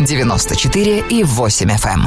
94,8 FM.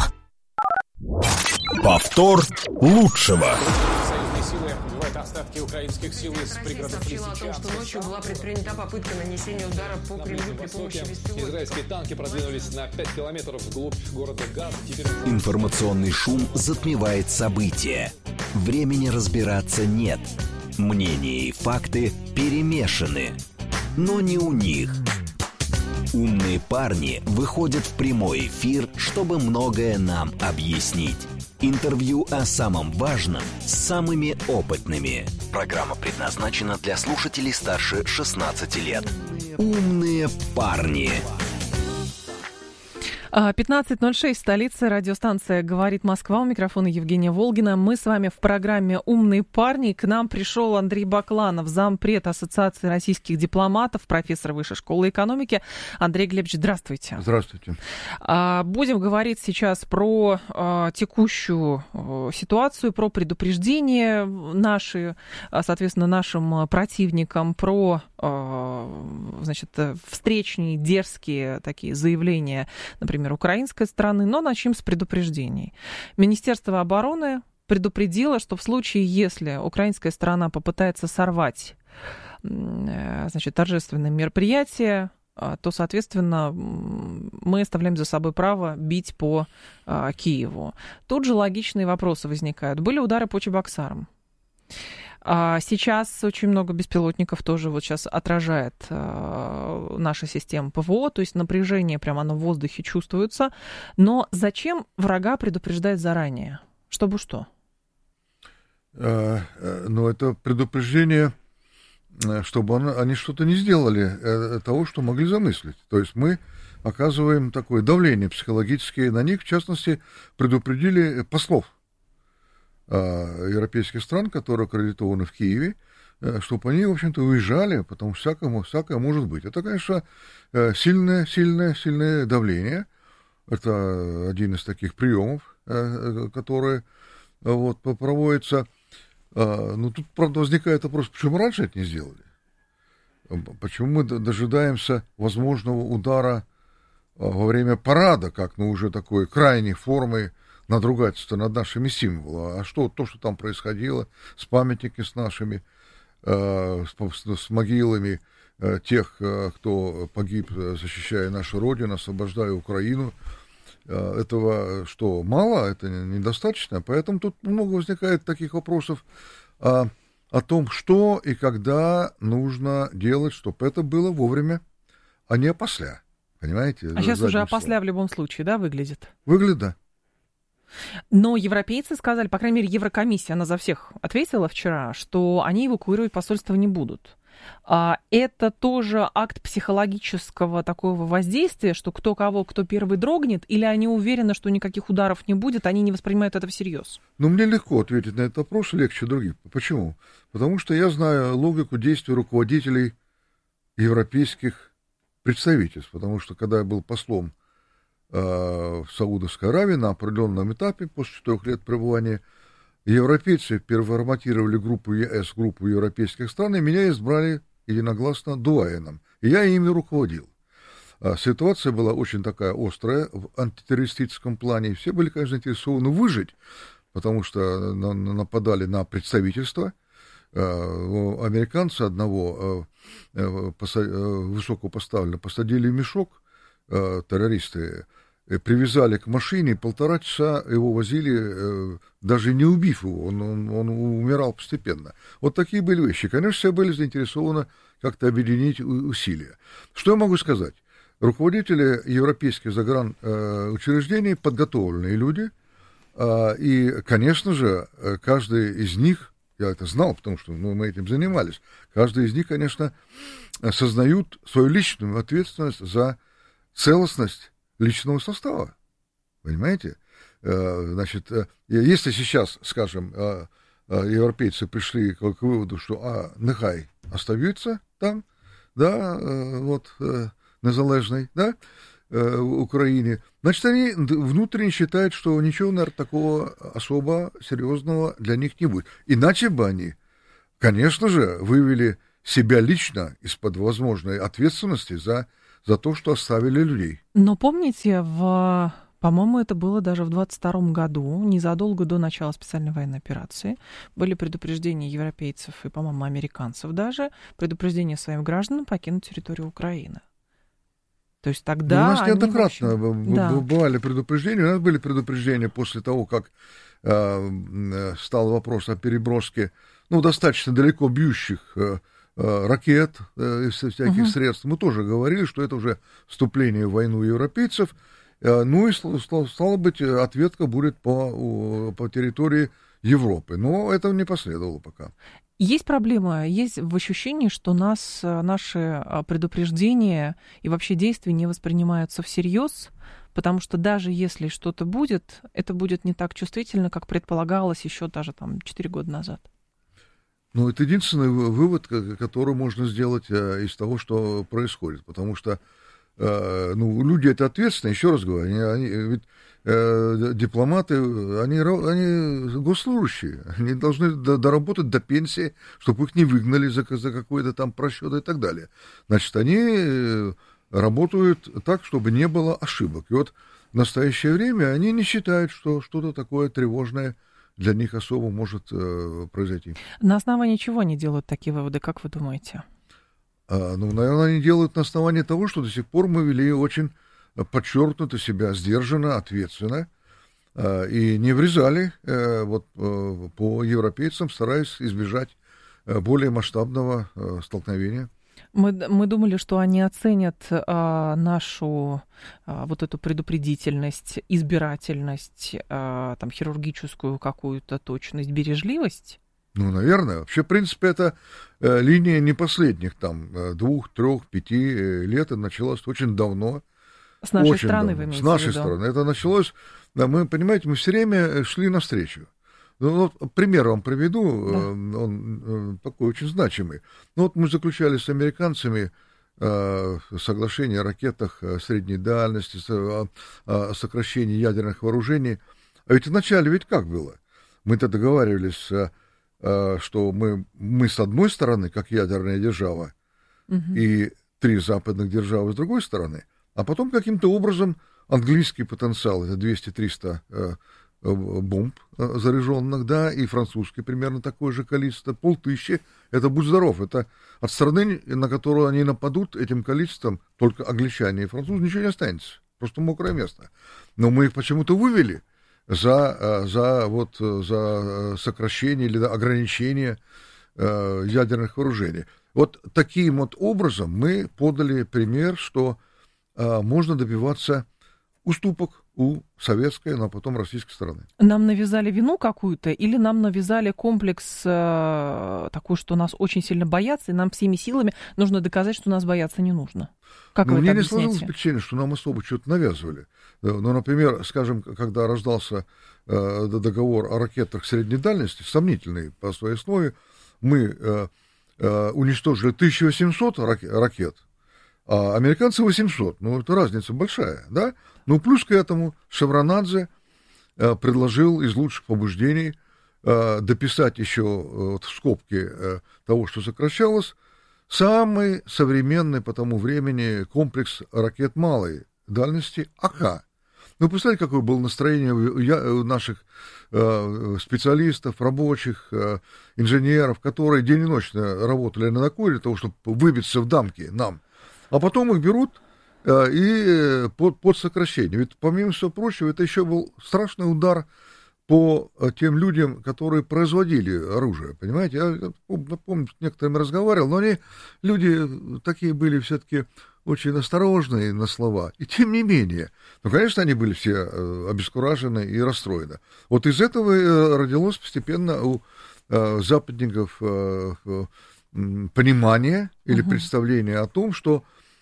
Повтор лучшего. Остатки украинских сил из пригородов сообщила о том, что ночью была предпринята попытка нанесения удара по Кремлю при помощи беспилотников. Израильские танки продвинулись на 5 километров вглубь города Газ. Информационный шум затмевает события. Времени разбираться нет. Мнения и факты перемешаны. Но не у них. Умные парни выходят в прямой эфир, чтобы многое нам объяснить. Интервью о самом важном с самыми опытными. Программа предназначена для слушателей старше 16 лет. Умные парни. 15:06, столица, радиостанция «Говорит Москва», у микрофона Евгения Волгина. Мы с вами в программе «Умные парни». К нам пришел Андрей Бакланов, зампред Ассоциации российских дипломатов, профессор Высшей школы экономики. Андрей Глебович, здравствуйте. Здравствуйте. Будем говорить сейчас про текущую ситуацию, про предупреждения наши, соответственно, нашим противникам, про, значит, встречные, дерзкие такие заявления, например, украинской стороны, но начнем с предупреждений. Министерство обороны предупредило, что в случае, если украинская сторона попытается сорвать, значит, торжественное мероприятие, то, соответственно, мы оставляем за собой право бить по Киеву. Тут же логичные вопросы возникают. Были удары по Чебоксарам. Сейчас очень много беспилотников тоже вот сейчас отражает наша система ПВО, то есть напряжение прямо оно в воздухе чувствуется. Но зачем врага предупреждать заранее? Чтобы что? Ну, это предупреждение, чтобы они что-то не сделали того, что могли замыслить. То есть мы оказываем такое давление психологическое на них, в частности, предупредили послов европейских стран, которые аккредитованы в Киеве, чтобы они, в общем-то, уезжали, потому что всякое может быть. Это, конечно, сильное давление. Это один из таких приемов, которые вот, проводятся. Но тут, правда, возникает вопрос, почему раньше это не сделали? Почему мы дожидаемся возможного удара во время парада, как, ну, уже такой крайней формы надругательство над нашими символами. А что, то, что там происходило с памятниками, с нашими, с могилами тех, кто погиб, защищая нашу Родину, освобождая Украину, этого что, мало? Это недостаточно? Поэтому тут много возникает таких вопросов о том, что и когда нужно делать, чтобы это было вовремя, а не опосля. Понимаете? А сейчас уже опосля в любом случае, да, выглядит? Выглядит, да. Но европейцы сказали, по крайней мере, Еврокомиссия, она за всех ответила вчера, что они эвакуировать посольство не будут. Это тоже акт психологического такого воздействия, что кто первый дрогнет, или они уверены, что никаких ударов не будет, они не воспринимают это всерьез? Ну, мне легко ответить на этот вопрос, легче других. Почему? Потому что я знаю логику действий руководителей европейских представительств, потому что когда я был послом в Саудовской Аравии на определенном этапе, после 4 лет пребывания, европейцы переформатировали группу ЕС, группу европейских стран, и меня избрали единогласно дуаеном. И я ими руководил. Ситуация была очень такая острая в антитеррористическом плане. Все были, конечно, заинтересованы выжить, потому что нападали на представительство. Американцы одного высокопоставленного посадили в мешок, террористы, привязали к машине, 1,5 часа его возили, даже не убив его, он умирал постепенно. Вот такие были вещи. Конечно, все были заинтересованы как-то объединить усилия. Что я могу сказать? Руководители европейских загранучреждений подготовленные люди, и, конечно же, каждый из них, я это знал, потому что мы этим занимались, каждый из них, конечно, осознают свою личную ответственность за целостность личного состава. Понимаете? Значит, если сейчас, скажем, европейцы пришли к выводу, что нехай остаются там, да, вот, незалежной, да, Украине, значит, они внутренне считают, что ничего, наверное, такого особо серьезного для них не будет. Иначе бы они, конечно же, вывели себя лично из-под возможной ответственности за за то, что оставили людей. Но помните, по-моему, это было даже в 22 году, незадолго до начала специальной военной операции, были предупреждения европейцев и, по-моему, американцев даже, предупреждения своим гражданам покинуть территорию Украины. То есть тогда... У нас неоднократно Да. бывали предупреждения. У нас были предупреждения после того, как стал вопрос о переброске достаточно далеко бьющих ракет и всяких средств. Мы тоже говорили, что это уже вступление в войну европейцев. Ну и, стало быть, ответка будет по территории Европы. Но этого не последовало пока. Есть проблема, есть в ощущении, что наши предупреждения и вообще действия не воспринимаются всерьез, потому что даже если что-то будет, это будет не так чувствительно, как предполагалось еще даже 4 года назад. Ну, это единственный вывод, который можно сделать из того, что происходит, потому что люди это ответственные, еще раз говорю, ведь дипломаты, они госслужащие, они должны доработать до пенсии, чтобы их не выгнали за какой-то там просчет и так далее. Значит, они работают так, чтобы не было ошибок. И вот в настоящее время они не считают, что что-то такое тревожное для них особо может произойти. На основании чего они делают такие выводы, как вы думаете? Наверное, они делают на основании того, что до сих пор мы вели очень подчеркнуто себя, сдержанно, ответственно, и не врезали по европейцам, стараясь избежать более масштабного столкновения. Мы думали, что они оценят нашу эту предупредительность, избирательность, хирургическую какую-то точность, бережливость. Наверное. Вообще, в принципе, это линия не последних 2, 3, 5 лет. Это началось очень давно. С нашей очень стороны, давно. вы имеете в виду? С нашей в виду? стороны. Это началось, мы все время шли навстречу. Пример вам приведу, он такой очень значимый. Мы заключали с американцами соглашение о ракетах средней дальности, о сокращении ядерных вооружений. А ведь вначале как было? Мы-то договаривались, что мы с одной стороны, как ядерная держава, и 3 западных державы с другой стороны, а потом каким-то образом английский потенциал, это 200-300 бомб заряженных, да, и французский примерно такое же количество, 500, это будь здоров, это от страны, на которую они нападут этим количеством, только англичане и французы, ничего не останется, просто мокрое место. Но мы их почему-то вывели за сокращение или ограничение ядерных вооружений. Таким образом мы подали пример, что можно добиваться уступок у советской, но потом российской стороны. Нам навязали вину какую-то или нам навязали комплекс такой, что нас очень сильно боятся, и нам всеми силами нужно доказать, что нас бояться не нужно? Как вы это мне не объясняете? сложилось впечатление, что нам особо что-то навязывали. Например, скажем, когда рождался договор о ракетах средней дальности, сомнительный по своей основе, мы уничтожили 1800 ракет, а американцы 800. Это разница большая, да? Плюс к этому Шевронадзе предложил из лучших побуждений дописать еще в скобки того, что сокращалось, самый современный по тому времени комплекс ракет малой дальности АК. Представляете, какое было настроение у наших специалистов, рабочих, инженеров, которые день и ночь работали на накоре для того, чтобы выбиться в дамки нам. А потом их берут и под сокращение. Ведь, помимо всего прочего, это еще был страшный удар по тем людям, которые производили оружие, понимаете? Я помню, с некоторыми разговаривал, но люди такие были все-таки очень осторожные на слова. И тем не менее, конечно, они были все обескуражены и расстроены. Из этого родилось постепенно у западников понимание или представление о том, что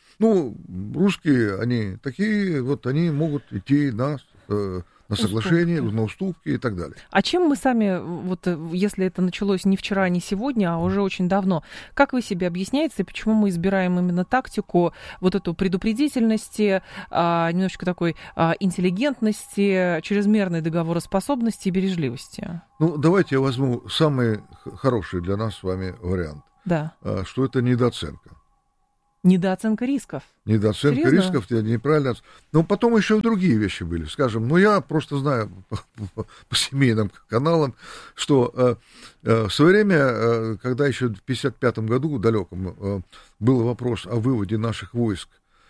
русские, они такие, они могут идти на соглашение, на уступки и так далее. А чем мы сами, если это началось не вчера, не сегодня, а уже очень давно, как вы себе объясняете, почему мы избираем именно тактику эту предупредительности, немножечко такой интеллигентности, чрезмерной договороспособности и бережливости? Давайте я возьму самый хороший для нас с вами вариант. Да. Что это недооценка. Недооценка рисков. Недооценка Серьезно? рисков, неправильно. Но потом еще другие вещи были. Скажем, я просто знаю по семейным каналам, что в свое время, когда еще в 1955 году далеком был вопрос о выводе наших войск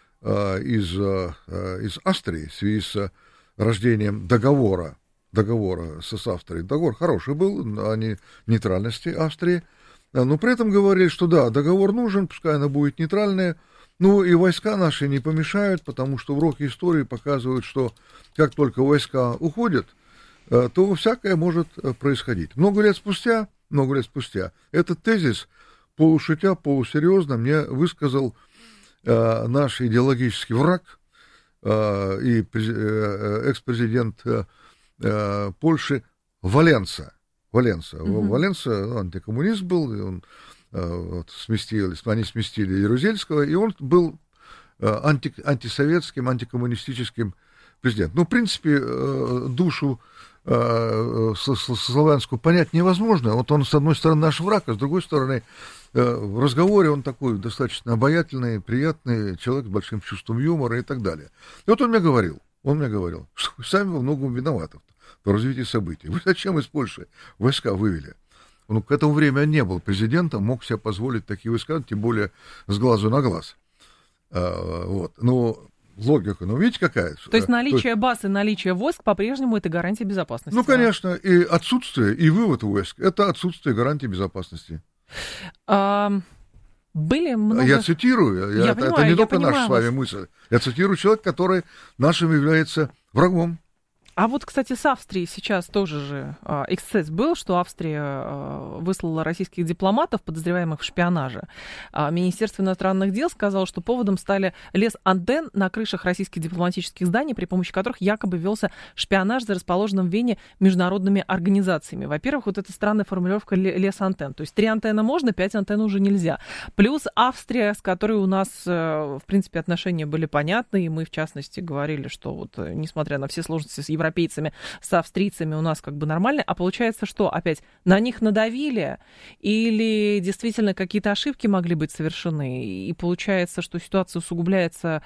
из Австрии в связи с рождением договора с Австрией. Договор хороший был о нейтральности Австрии. Но при этом говорили, что да, договор нужен, пускай она будет нейтральная, и войска наши не помешают, потому что уроки истории показывают, что как только войска уходят, то всякое может происходить. Много лет спустя этот тезис, полушутя, полусерьезно, мне высказал наш идеологический враг и экс-президент Польши Валенса. Валенса, антикоммунист был, и он, они сместили Ярузельского, и он был антисоветским, антикоммунистическим президентом. В принципе, душу славянскую понять невозможно. Вот он, с одной стороны, наш враг, а с другой стороны, в разговоре он такой достаточно обаятельный, приятный человек с большим чувством юмора и так далее. И вот он мне говорил, что вы сами во многом виноваты в развитии событий. Вы зачем из Польши войска вывели? К этому времени он не был президентом, мог себе позволить такие войска, тем более с глазу на глаз. Логика, видите, какая? То есть наличие баз и наличие войск по-прежнему это гарантия безопасности? Конечно, и отсутствие, и вывод войск — это отсутствие гарантии безопасности. Были много... Я цитирую, это не только наша с вами мысль. Я цитирую человека, который нашим является врагом. А вот, кстати, с Австрией сейчас тоже же эксцесс был, что Австрия выслала российских дипломатов, подозреваемых в шпионаже. Министерство иностранных дел сказало, что поводом стали лес антенн на крышах российских дипломатических зданий, при помощи которых якобы велся шпионаж за расположенным в Вене международными организациями. Во-первых, вот эта странная формулировка лес антенн. То есть 3 антенны можно, 5 антенн уже нельзя. Плюс Австрия, с которой у нас, в принципе, отношения были понятны, и мы, в частности, говорили, что вот, несмотря на все сложности с европейцами, с австрийцами у нас как бы нормально, а получается, что опять на них надавили или действительно какие-то ошибки могли быть совершены, и получается, что ситуация усугубляется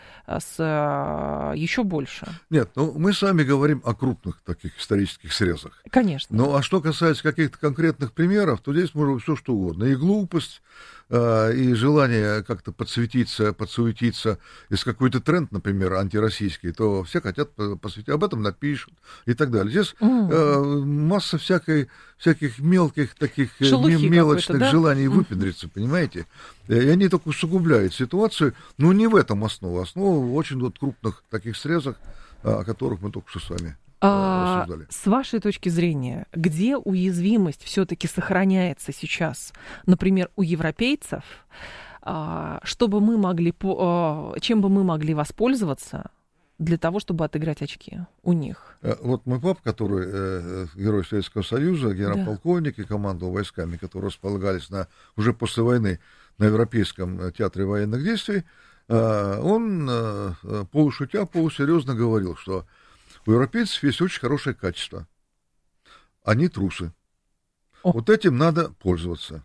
еще больше. Нет, мы с вами говорим о крупных таких исторических срезах. Конечно. А что касается каких-то конкретных примеров, то здесь может быть все что угодно. И глупость, и желание как-то подсуетиться, если какой-то тренд, например, антироссийский, то все хотят посвятить, об этом напишут и так далее. Здесь масса всяких мелких таких мелочных желаний выпендриться, понимаете? И они только усугубляют ситуацию, но не в этом основа. Основа в очень крупных таких срезах, о которых мы только что с вами рассуждали. С вашей точки зрения, где уязвимость все-таки сохраняется сейчас, например, у европейцев, чтобы мы могли, чем бы мы могли воспользоваться для того, чтобы отыграть очки у них? Вот мой папа, который герой Советского Союза, генерал-полковник, и командовал войсками, которые располагались уже после войны на Европейском театре военных действий, он полушутя, полусерьезно говорил, что у европейцев есть очень хорошее качество. Они трусы. Вот этим надо пользоваться.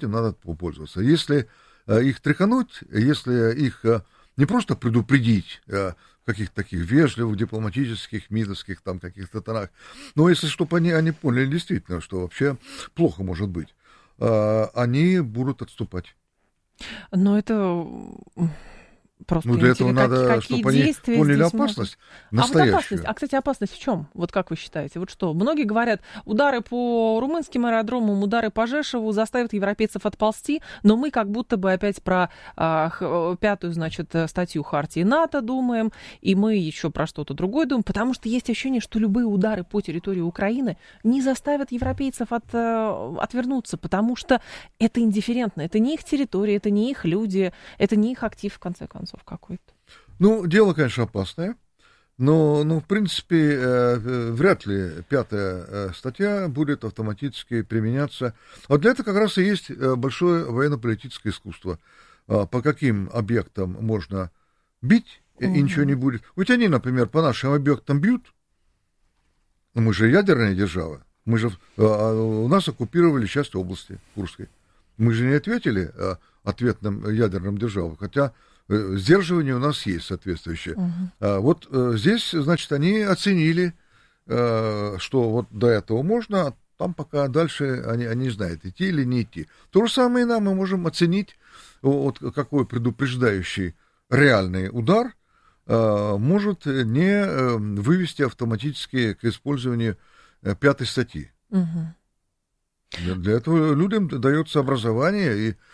Если их тряхануть, если их не просто предупредить в каких-то таких вежливых, дипломатических, мидовских там каких-то тонах, но если чтобы они поняли действительно, что вообще плохо может быть, они будут отступать. Но это... Просто для этого надо, чтобы они поняли опасность настоящую. Кстати, опасность в чем? Вот как вы считаете? Вот что? Многие говорят, удары по румынским аэродромам, удары по Жешеву заставят европейцев отползти, но мы как будто бы опять про 5-ю, статью Хартии НАТО думаем, и мы еще про что-то другое думаем, потому что есть ощущение, что любые удары по территории Украины не заставят европейцев отвернуться, потому что это индифферентно, это не их территория, это не их люди, это не их актив, в конце концов. Какой-то. Дело, конечно, опасное, но в принципе, вряд ли 5-я статья будет автоматически применяться. А для этого как раз и есть большое военно-политическое искусство. По каким объектам можно бить, и ничего не будет. Ведь они, например, по нашим объектам бьют. Мы же ядерная держава. У нас оккупировали часть области Курской. Мы же не ответили ответным ядерным державам, хотя сдерживание у нас есть соответствующее. Вот здесь, значит, они оценили, что вот до этого можно, а там пока дальше они не знают, идти или не идти. То же самое и нам, мы можем оценить, вот какой предупреждающий реальный удар может не вывести автоматически к использованию 5 статьи. Для этого людям дается образование, и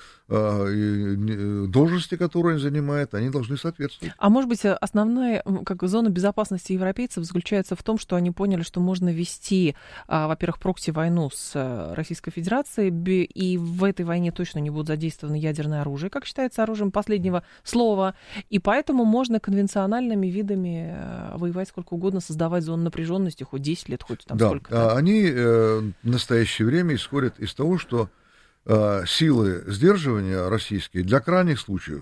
должности, которые они занимают, они должны соответствовать. А может быть, основная зона безопасности европейцев заключается в том, что они поняли, что можно вести, во-первых, прокси-войну с Российской Федерацией, и в этой войне точно не будут задействованы ядерное оружие, как считается оружием последнего слова, и поэтому можно конвенциональными видами воевать сколько угодно, создавать зону напряженности хоть 10 лет, хоть там сколько-то. Они в настоящее время исходят из того, что силы сдерживания российские для крайних случаев,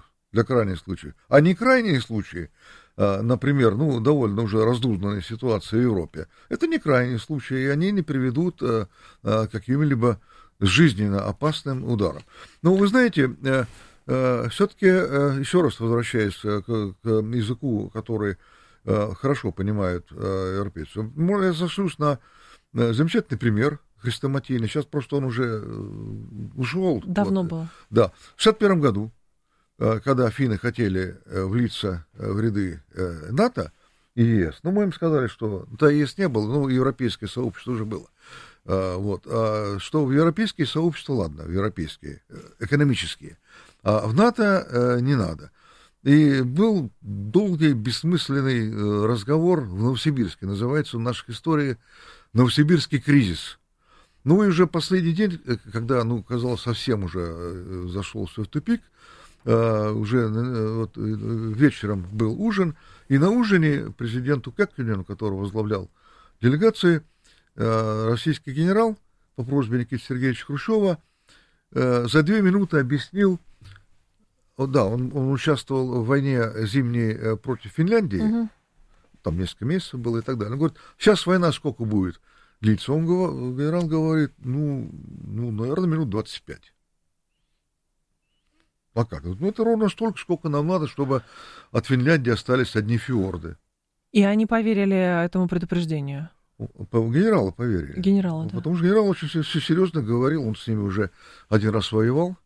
а не крайние случаи, например, довольно уже раздузданная ситуация в Европе, это не крайние случаи, и они не приведут к каким-либо жизненно опасным ударам. Но вы знаете, все-таки, еще раз возвращаясь к языку, который хорошо понимают европейцы, я сошлюсь на замечательный пример хрестоматийный. Сейчас просто он уже ушел. Давно было. Да. В 1961 году, когда финны хотели влиться в ряды НАТО и ЕС, мы им сказали, что ЕС не было, европейское сообщество уже было. Что в европейские сообщества, ладно, в европейские, экономические, а в НАТО не надо. И был долгий, бессмысленный разговор в Новосибирске. Называется в нашей истории «Новосибирский кризис». И уже последний день, когда, казалось, совсем уже зашел все в тупик, уже вечером был ужин, и на ужине президенту Кеккинену, который возглавлял делегации, российский генерал по просьбе Никиты Сергеевича Хрущева за 2 минуты объяснил, он участвовал в войне зимней против Финляндии, там несколько месяцев было и так далее. Он говорит, сейчас война сколько будет длиться? Генерал говорит, наверное, минут 25. А как? Это ровно столько, сколько нам надо, чтобы от Финляндии остались одни фьорды. И они поверили этому предупреждению? Генералы поверили. Генералы, да. Потому что генерал очень все серьезно говорил, он с ними уже один раз воевал.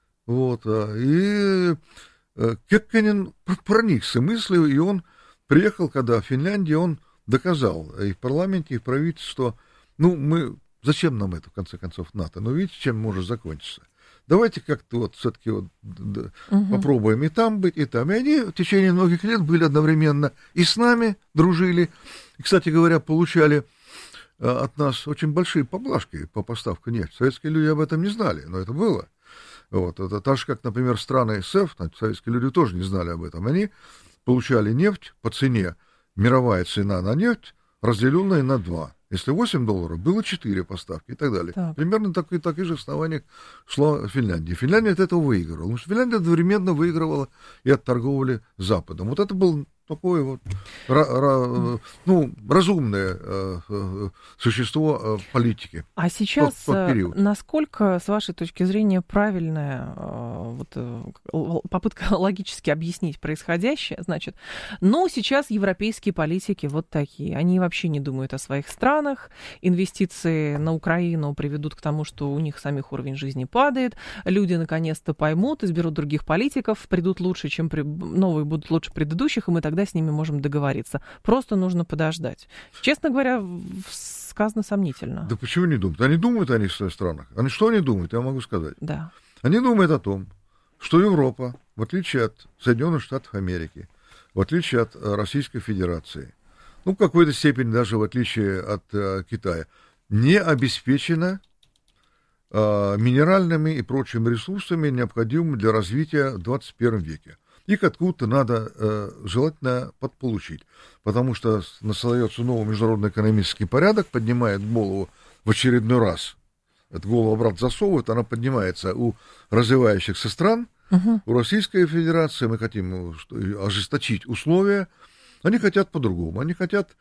И Кеккинен проникся мыслью, и он приехал, когда в Финляндии, он доказал и в парламенте, и в правительстве, что, зачем нам это, в конце концов, НАТО? Видите, чем может закончиться? Давайте как-то все-таки попробуем и там быть, и там. И они в течение многих лет были одновременно и с нами, дружили. И, кстати говоря, получали от нас очень большие поблажки по поставке нефти. Советские люди об этом не знали, но это было. Это так же, как, например, страны СЭФ, советские люди тоже не знали об этом. Они получали нефть по цене, мировая цена на нефть, разделенная на 2. Если $8, было 4 поставки и так далее. Так. Примерно такие же основания шла Финляндия. Финляндия от этого выигрывала. Потому что Финляндия одновременно выигрывала и от торговли с Западом. Это был такое разумное существо политики. А сейчас насколько, с вашей точки зрения, правильная попытка логически объяснить происходящее? Значит, сейчас европейские политики вот такие. Они вообще не думают о своих странах. Инвестиции на Украину приведут к тому, что у них самих уровень жизни падает. Люди наконец-то поймут, изберут других политиков, придут лучше, чем новые будут лучше предыдущих, и мы тогда с ними можем договориться. Просто нужно подождать. Честно говоря, сказано сомнительно. Да почему не думают? Они думают о своих странах. Что они думают, я могу сказать. Да. Они думают о том, что Европа, в отличие от Соединенных Штатов Америки, в отличие от Российской Федерации, в какой-то степени даже в отличие от Китая, не обеспечена минеральными и прочими ресурсами, необходимыми для развития в 21 веке. Их откуда-то надо желательно подполучить, потому что создается новый международный экономический порядок, поднимает голову в очередной раз. Эту голову обратно засовывают, она поднимается у развивающихся стран, у Российской Федерации. Мы хотим ожесточить условия. Они хотят по-другому. Они хотят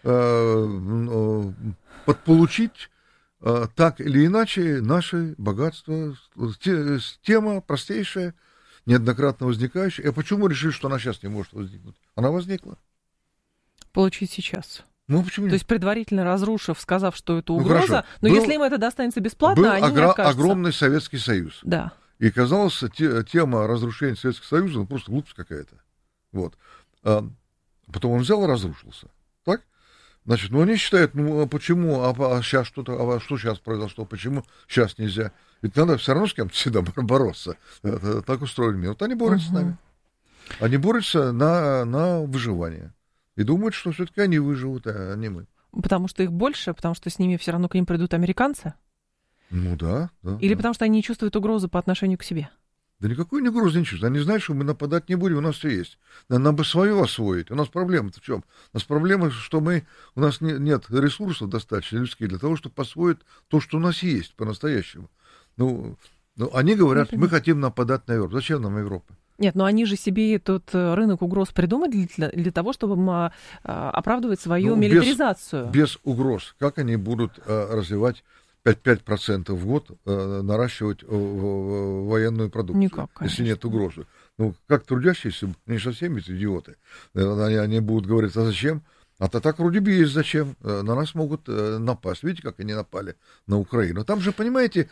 подполучить так или иначе наши богатства. Тема простейшая. неоднократно возникающая. А почему решили, что она сейчас не может возникнуть? Она возникла. Получить сейчас. Ну, почему нет? То есть предварительно разрушив, сказав, что это угроза, но если им это достанется бесплатно, был они не откажутся. огромный Советский Союз. Да. И казалось, тема разрушения Советского Союза, ну, просто глупость какая-то. Вот. Потом он взял и разрушился. Так? Значит, ну, они считают, ну, почему, сейчас что-то, что сейчас произошло, почему сейчас нельзя? Ведь надо все равно с кем-то всегда бороться. Так устроен мир. Вот они борются с нами. Они борются на выживание. И думают, что все-таки они выживут, а не мы. Потому что их больше, потому что с ними все равно к ним придут американцы? Ну да. Или потому что они не чувствуют угрозы по отношению к себе? Да никакой угрозы не чувствуют. Они знают, что мы нападать не будем, у нас все есть. Нам бы свое освоить. У нас проблема-то в чем? У нас проблема, что у нас нет ресурсов достаточно людских для того, чтобы освоить то, что у нас есть по-настоящему. Ну, они говорят, мы хотим нападать на Европу. Зачем нам Европа? Нет, но они же себе этот рынок угроз придумали для того, чтобы оправдывать свою милитаризацию. Без угроз. Как они будут развивать 5% в год, наращивать военную продукцию, Никак, если нет угрозы? Ну, как трудящиеся, они же совсем идиоты. Они будут говорить, а зачем? А-то так вроде бы есть зачем. На нас могут напасть. Видите, как они напали на Украину? Там же, понимаете,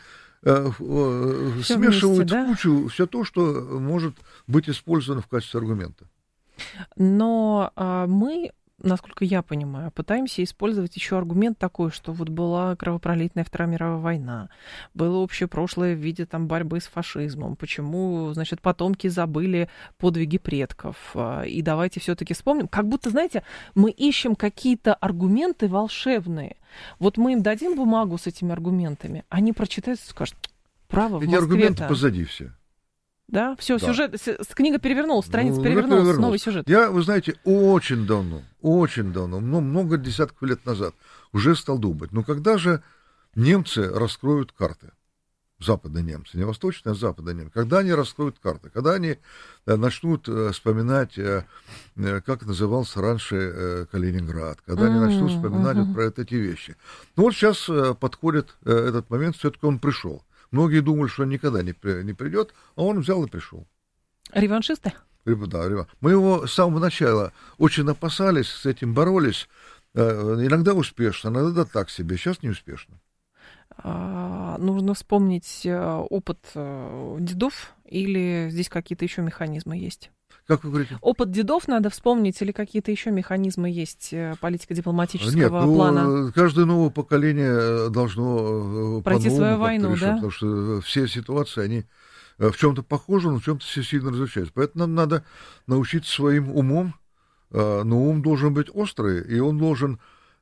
смешивают в кучу все то, что может быть использовано в качестве аргумента. Но мы, насколько я понимаю, пытаемся использовать еще аргумент такой, что вот была кровопролитная Вторая мировая война, было общее прошлое в виде там борьбы с фашизмом, почему, значит, потомки забыли подвиги предков, и давайте все-таки вспомним, как будто, знаете, мы ищем какие-то аргументы волшебные. Вот мы им дадим бумагу с этими аргументами, они прочитают и скажут, право, в Москве-то... Эти аргументы позади все. Да, все, да. Сюжет, книга перевернулась, страница перевернулась, новый сюжет. Вы знаете, очень давно, много десятков лет назад уже стал думать, когда же немцы раскроют карты, западные немцы, не восточные, а западные немцы, когда они раскроют карты, когда они начнут вспоминать, как назывался раньше Калининград, когда они начнут вспоминать вот про эти вещи. Ну вот сейчас подходит этот момент, все-таки он пришел. Многие думали, что он никогда не придет, а он взял и пришел. Реваншисты? Да, мы его с самого начала очень опасались, с этим боролись. Иногда успешно, иногда так себе. Сейчас не успешно. Нужно вспомнить опыт дедов или здесь какие-то еще механизмы есть? Как вы говорите? Опыт дедов надо вспомнить или какие-то еще механизмы есть политико-дипломатического плана? Нет, каждое новое поколение должно пройти свою войну, решить, да? Потому что все ситуации, они в чем-то похожи, но в чем-то все сильно различаются. Поэтому нам надо научиться своим умом, но ум должен быть острый, и он должен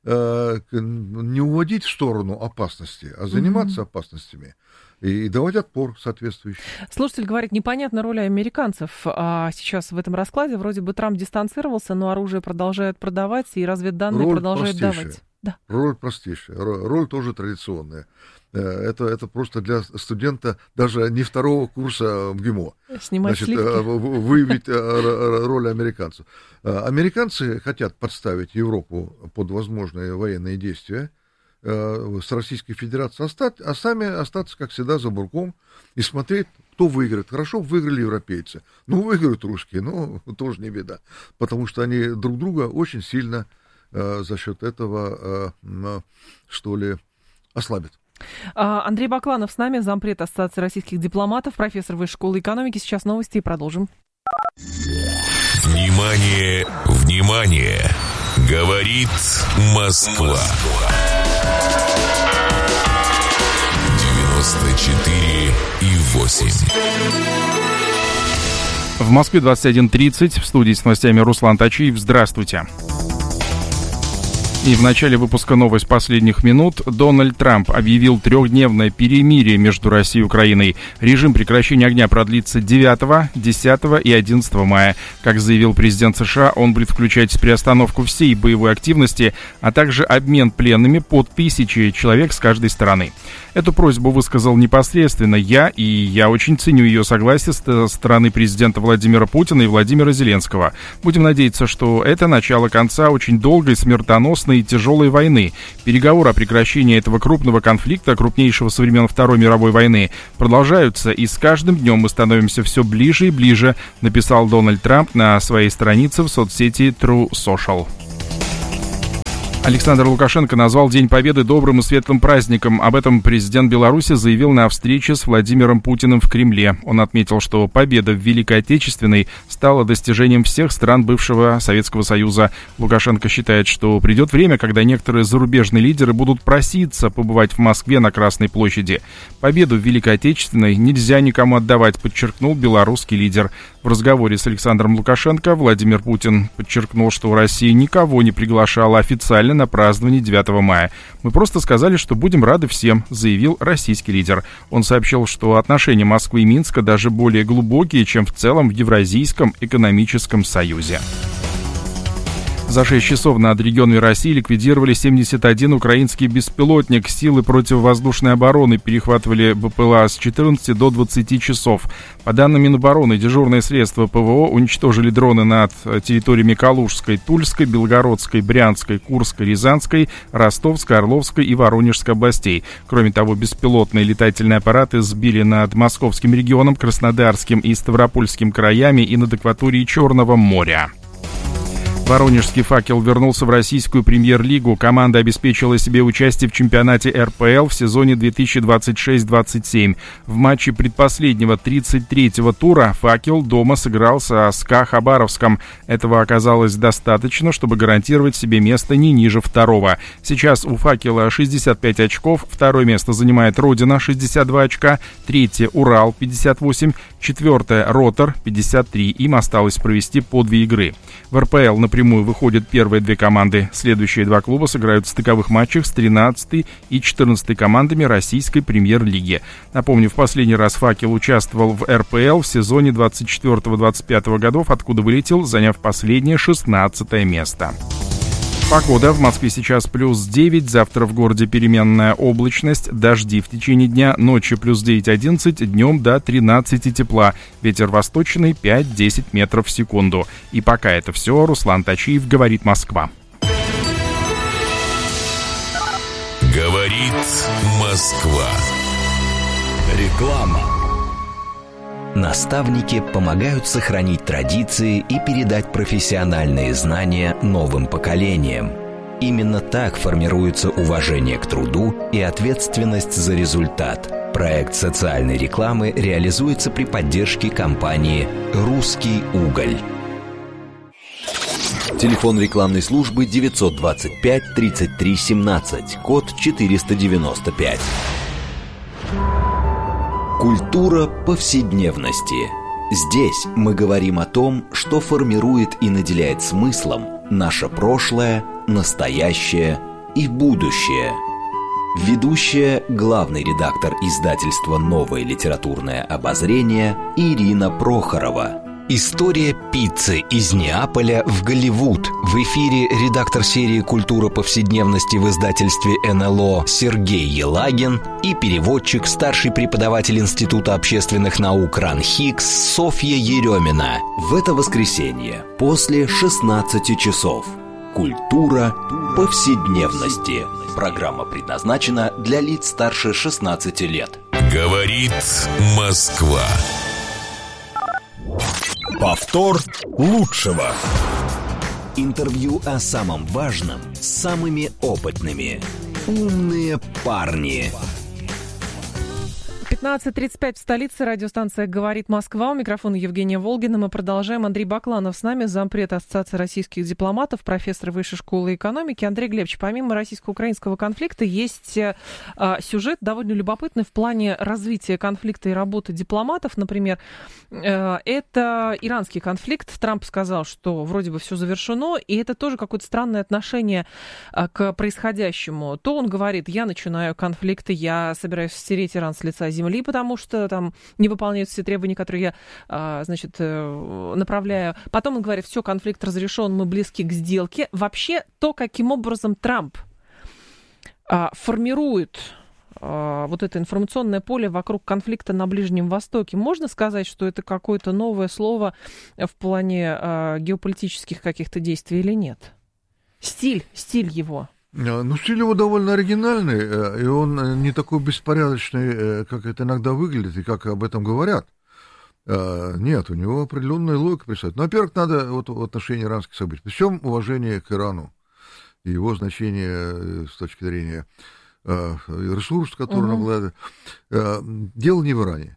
не уводить в сторону опасности, а заниматься опасностями. И давать отпор соответствующий. Слушатель говорит, непонятна роль американцев. А сейчас в этом раскладе вроде бы Трамп дистанцировался, но оружие продолжают продавать, и разведданные продолжают давать. Да. Роль простейшая, роль тоже традиционная. Это просто для студента даже не второго курса МГИМО. Снимать сливки. Выявить роль американцев. Американцы хотят подставить Европу под возможные военные действия с Российской Федерацией, а сами остаться, как всегда, за бурком и смотреть, кто выиграет. Хорошо, выиграли европейцы. Выиграют русские, тоже не беда. Потому что они друг друга очень сильно за счет этого, ослабят. Андрей Бакланов с нами, зампред Ассоциации российских дипломатов, профессор Высшей школы экономики. Сейчас новости и продолжим. Внимание, внимание! Говорит Москва. 94,8. В Москве 21:30. В студии с новостями Руслан Тачиев. Здравствуйте. И в начале выпуска новость последних минут. Дональд Трамп объявил 3-дневное перемирие между Россией и Украиной. Режим прекращения огня продлится 9, 10 и 11 мая. Как заявил президент США, он будет включать приостановку всей боевой активности, а также обмен пленными по 1000 человек с каждой стороны. Эту просьбу высказал непосредственно я, и я очень ценю ее согласие со стороны президента Владимира Путина и Владимира Зеленского. Будем надеяться, что это начало конца очень долгой, смертоносной длительной и тяжелой войны. Переговоры о прекращении этого крупного конфликта, крупнейшего со времен Второй мировой войны, продолжаются, и с каждым днем мы становимся все ближе и ближе, написал Дональд Трамп на своей странице в соцсети True Social. Александр Лукашенко назвал День Победы добрым и светлым праздником. Об этом президент Беларуси заявил на встрече с Владимиром Путиным в Кремле. Он отметил, что победа в Великой Отечественной стала достижением всех стран бывшего Советского Союза. Лукашенко считает, что придет время, когда некоторые зарубежные лидеры будут проситься побывать в Москве на Красной площади. Победу в Великой Отечественной нельзя никому отдавать, подчеркнул белорусский лидер. В разговоре с Александром Лукашенко Владимир Путин подчеркнул, что Россия никого не приглашала официально на празднование 9 мая. «Мы просто сказали, что будем рады всем», заявил российский лидер. Он сообщил, что отношения Москвы и Минска даже более глубокие, чем в целом в Евразийском экономическом союзе. За 6 часов над регионами России ликвидировали 71 украинский беспилотник. Силы противовоздушной обороны перехватывали БПЛА с 14 до 20 часов. По данным Минобороны, дежурные средства ПВО уничтожили дроны над территориями Калужской, Тульской, Белгородской, Брянской, Курской, Рязанской, Ростовской, Орловской и Воронежской областей. Кроме того, беспилотные летательные аппараты сбили над Московским регионом, Краснодарским и Ставропольским краями и над акваторией Черного моря. Воронежский «Факел» вернулся в российскую премьер-лигу. Команда обеспечила себе участие в чемпионате РПЛ в сезоне 2026-27. В матче предпоследнего 33-го тура «Факел» дома сыграл со СКА Хабаровском. Этого оказалось достаточно, чтобы гарантировать себе место не ниже второго. Сейчас у «Факела» 65 очков, второе место занимает «Родина» 62 очка, третье «Урал» 58, четвертое «Ротор» 53. Им осталось провести по 2 игры. В РПЛ напрямую выходят первые 2 команды. Следующие 2 клуба сыграют в стыковых матчах с 13-й и 14-й командами российской премьер-лиги. Напомню, в последний раз «Факел» участвовал в РПЛ в сезоне 24-25 годов, откуда вылетел, заняв последнее 16-е место. Погода. В Москве сейчас плюс 9, завтра в городе переменная облачность, дожди в течение дня, ночью плюс 9-11, днем до 13 тепла, ветер восточный 5-10 метров в секунду. И пока это все, Руслан Тачиев, «Говорит Москва». Говорит Москва. Реклама. Наставники помогают сохранить традиции и передать профессиональные знания новым поколениям. Именно так формируется уважение к труду и ответственность за результат. Проект социальной рекламы реализуется при поддержке компании «Русский уголь». Телефон рекламной службы 925 33 17, код 495. Культура повседневности. Здесь мы говорим о том, что формирует и наделяет смыслом наше прошлое, настоящее и будущее. Ведущая, главный редактор издательства «Новое литературное обозрение» Ирина Прохорова. История пиццы из Неаполя в Голливуд. В эфире редактор серии «Культура повседневности» в издательстве НЛО Сергей Елагин и переводчик, старший преподаватель Института общественных наук РАН-ХИКС Софья Еремина. В это воскресенье после 16 часов. Культура повседневности. Программа предназначена для лиц старше 16 лет. Говорит Москва. Повтор лучшего. Интервью о самом важном с самыми опытными. Умные парни. 15:35 в столице. Радиостанция «Говорит Москва». У микрофона Евгения Волгина. Мы продолжаем. Андрей Бакланов с нами, зампред Ассоциации российских дипломатов, профессор Высшей школы экономики. Андрей Глебович, помимо российско-украинского конфликта есть сюжет довольно любопытный в плане развития конфликта и работы дипломатов. Например, это иранский конфликт. Трамп сказал, что вроде бы все завершено, и это тоже какое-то странное отношение к происходящему. То он говорит: я начинаю конфликт, и я собираюсь стереть Иран с лица земли, потому что там не выполняют все требования, которые я, направляю. Потом он говорит: все, конфликт разрешен, мы близки к сделке. Вообще, то, каким образом Трамп формирует вот это информационное поле вокруг конфликта на Ближнем Востоке, можно сказать, что это какое-то новое слово в плане геополитических каких-то действий или нет? Стиль его. Ну, стиль его довольно оригинальный, и он не такой беспорядочный, как это иногда выглядит, и как об этом говорят. Нет, у него определенная логика присутствует. Но, во-первых, надо вот в отношении иранских событий. При всем уважении к Ирану и его значение с точки зрения ресурсов, которые он обладает. Дело не в Иране.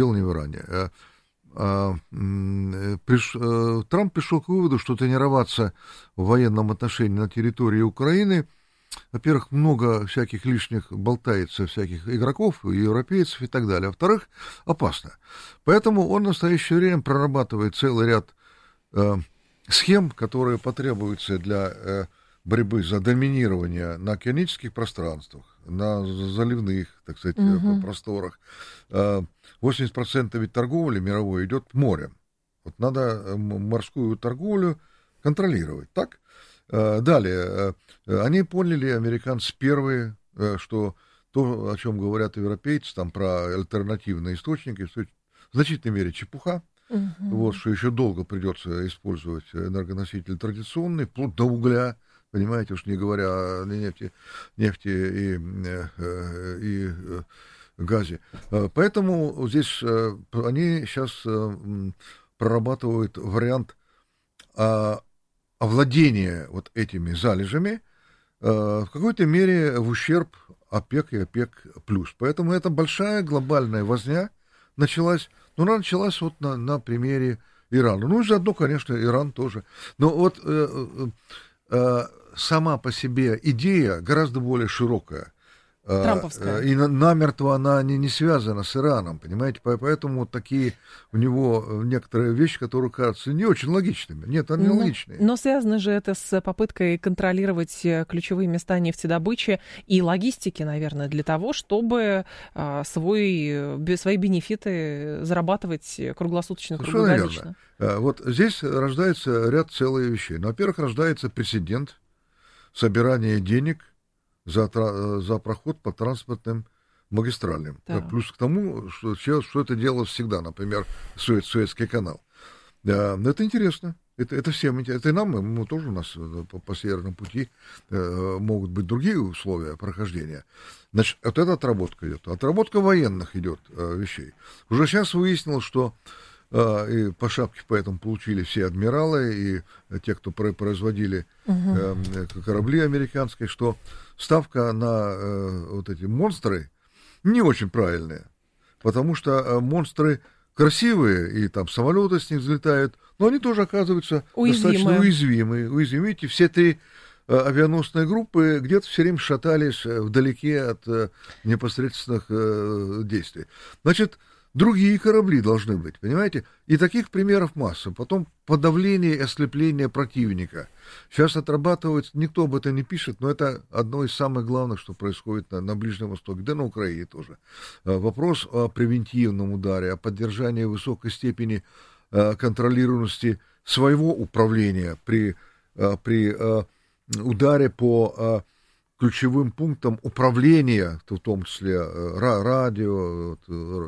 Трамп пришел к выводу, что тренироваться в военном отношении на территории Украины, во-первых, много всяких лишних болтается, всяких игроков, европейцев и так далее. Во-вторых, опасно. Поэтому он в настоящее время прорабатывает целый ряд схем, которые потребуются для борьбы за доминирование на океанических пространствах, на заливных, так сказать, просторах. 80% ведь торговли мировой идет морем. Вот надо морскую торговлю контролировать, так? Далее, они поняли, американцы первые, что то, о чем говорят европейцы, там про альтернативные источники, в значительной мере чепуха. Вот, что еще долго придется использовать энергоноситель традиционный, вплоть до угля, понимаете, уж не говоря о нефти и газе. Поэтому здесь они сейчас прорабатывают вариант овладения вот этими залежами в какой-то мере в ущерб ОПЕК и ОПЕК+. Поэтому это большая глобальная возня началась, но она началась вот на примере Ирана. Ну и заодно, конечно, Иран тоже. Но вот сама по себе идея гораздо более широкая. Трамповская. И намертво она не связана с Ираном, понимаете? Поэтому вот такие у него некоторые вещи, которые кажутся не очень логичными. Нет, они логичные. Но связано же это с попыткой контролировать ключевые места нефтедобычи и логистики, наверное, для того, чтобы свои бенефиты зарабатывать круглосуточно, круглогодично. Верно. Вот здесь рождается ряд целых вещей. Ну, во-первых, рождается прецедент собирания денег за проход по транспортным магистралям. Да. Плюс к тому, что это делалось всегда, например, Суэцкий канал. Это интересно. Это всем интересно. Это и нам, мы тоже у нас по Северному пути могут быть другие условия прохождения. Значит, вот эта отработка идет. Отработка военных идет вещей. Уже сейчас выяснилось, что и по шапке поэтому получили все адмиралы и те, кто производили корабли американские, что ставка на вот эти монстры не очень правильная, потому что монстры красивые, и там самолеты с них взлетают, но они тоже оказываются достаточно уязвимы. Видите, все три авианосные группы где-то все время шатались вдалеке от непосредственных действий. Значит, другие корабли должны быть, понимаете? И таких примеров масса. Потом подавление и ослепление противника. Сейчас отрабатывается, никто об этом не пишет, но это одно из самых главных, что происходит на Ближнем Востоке, да и на Украине тоже. Вопрос о превентивном ударе, о поддержании высокой степени контролируемости своего управления при ударе по ключевым пунктам управления, в том числе радио,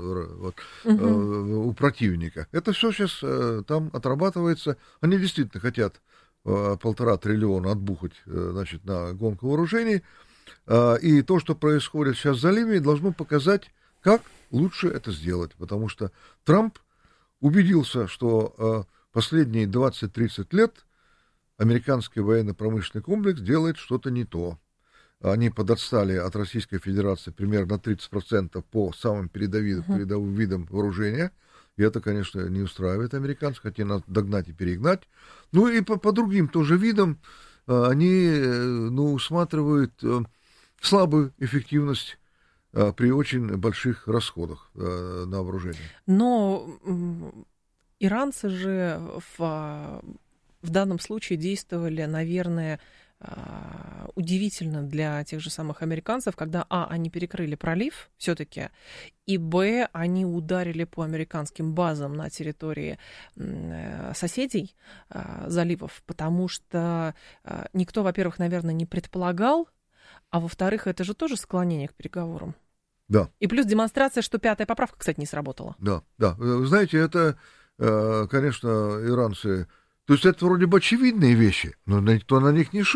у противника. Это все сейчас там отрабатывается. Они действительно хотят 1,5 триллиона отбухать, значит, на гонку вооружений. И то, что происходит сейчас в заливе, должно показать, как лучше это сделать. Потому что Трамп убедился, что последние 20-30 лет американский военно-промышленный комплекс делает что-то не то. Они подотстали от Российской Федерации примерно 30% по самым передовым видам вооружения. И это, конечно, не устраивает американцев, хотя надо догнать и перегнать. Ну и по другим тоже видам они усматривают слабую эффективность при очень больших расходах на вооружение. Но иранцы же в данном случае действовали, наверное, удивительно для тех же самых американцев, когда, они перекрыли пролив все-таки, и, они ударили по американским базам на территории соседей заливов, потому что никто, во-первых, наверное, не предполагал, а во-вторых, это же тоже склонение к переговорам. Да. И плюс демонстрация, что 5-я поправка, кстати, не сработала. Да. Вы знаете, это, конечно, иранцы... То есть это вроде бы очевидные вещи, но никто на них не шел.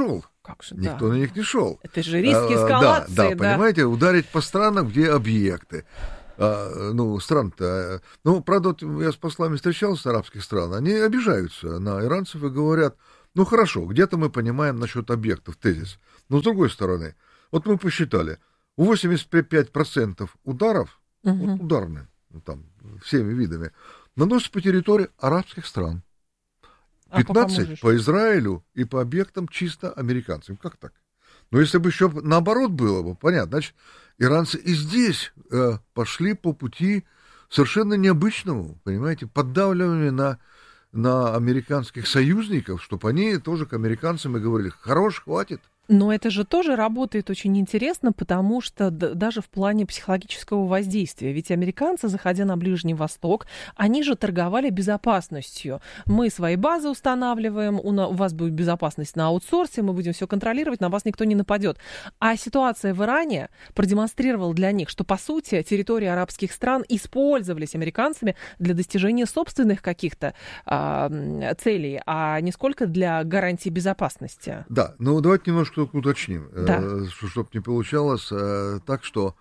Как же, Никто на них не шел. Это же риски эскалации, да, понимаете, ударить по странам, где объекты. Стран-то... правда, я с послами встречался арабских стран, они обижаются на иранцев и говорят, хорошо, где-то мы понимаем насчет объектов, тезис. Но с другой стороны, вот мы посчитали, 85% ударов, ударные, там, всеми видами, наносятся по территории арабских стран. 15 по Израилю и по объектам чисто американцам. Как так? Но если бы еще наоборот было бы, понятно, значит, иранцы и здесь пошли по пути совершенно необычному, понимаете, поддавливания на американских союзников, чтобы они тоже к американцам и говорили, хорош, хватит. Но это же тоже работает очень интересно, потому что даже в плане психологического воздействия. Ведь американцы, заходя на Ближний Восток, они же торговали безопасностью. Мы свои базы устанавливаем, у вас будет безопасность на аутсорсе, мы будем все контролировать, на вас никто не нападет. А ситуация в Иране продемонстрировала для них, что, по сути, территории арабских стран использовались американцами для достижения собственных каких-то целей, а не сколько для гарантии безопасности. Да, давайте немножко уточним, да. Чтобы не получалось так, что,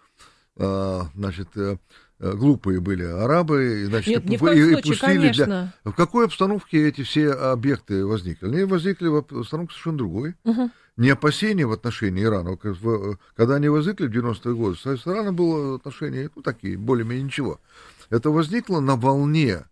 глупые были арабы, Нет, ни в коем случае, конечно. В какой обстановке эти все объекты возникли? Они возникли в обстановке совершенно другой. Не опасения в отношении Ирана. Когда они возникли в 90-е годы, с Ираном было отношение, такие, более-менее ничего. Это возникло на волне